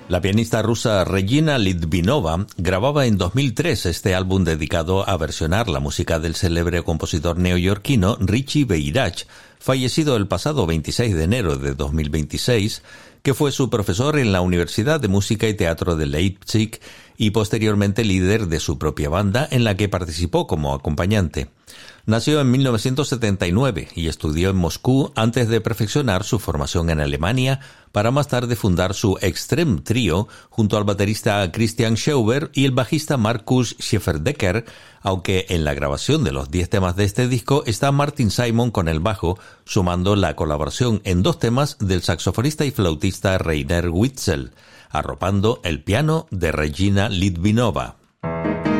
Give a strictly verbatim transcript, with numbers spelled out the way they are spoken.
La pianista rusa Regina Litvinova grababa en dos mil tres este álbum dedicado a versionar la música del célebre compositor neoyorquino Richie Beirach, fallecido el pasado veintiséis de enero de dos mil veintiséis, que fue su profesor en la Universidad de Música y Teatro de Leipzig y posteriormente líder de su propia banda en la que participó como acompañante. Nació en mil novecientos setenta y nueve y estudió en Moscú antes de perfeccionar su formación en Alemania para más tarde fundar su Extreme Trio junto al baterista Christian Schauber y el bajista Markus Schifferdecker, aunque en la grabación de los diez temas de este disco está Martin Simon con el bajo, sumando la colaboración en dos temas del saxofonista y flautista Rainer Witzel, arropando el piano de Regina Litvinova.